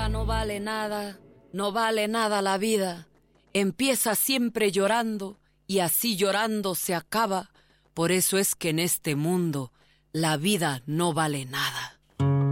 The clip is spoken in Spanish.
vida no vale nada, no vale nada la vida. Empieza siempre llorando y así llorando se acaba. Por eso es que en este mundo la vida no vale nada.